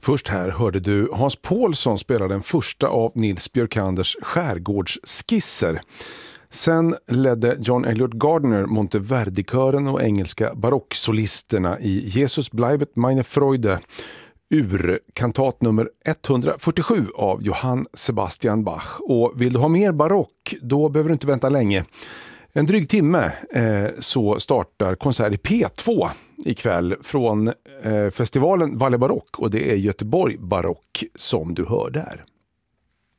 Först här hörde du Hans Paulsson spela den första av Nils Björkanders skärgårdsskisser. Sen ledde John Eliot Gardner Monteverdi-kören och engelska barocksolisterna i Jesus bleibet meine Freude ur kantat nummer 147 av Johann Sebastian Bach. Och vill du ha mer barock, då behöver du inte vänta länge. En dryg timme så startar konsert i P2 ikväll från festivalen Valle Barock, och det är Göteborg Barock som du hör där.